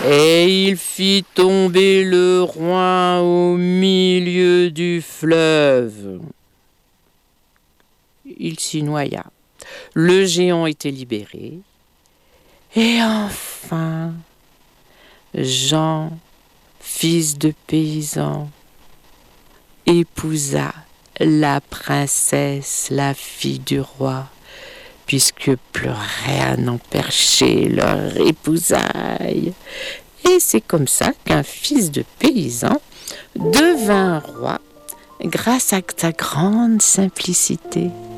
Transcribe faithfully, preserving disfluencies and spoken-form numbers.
Et il fit tomber le roi au milieu du fleuve. Il s'y noya. Le géant était libéré. Et enfin, Jean, fils de paysan, épousa la princesse, la fille du roi, puisque plus rien n'empêchait leur épousaille. Et c'est comme ça qu'un fils de paysan devint roi grâce à sa grande simplicité.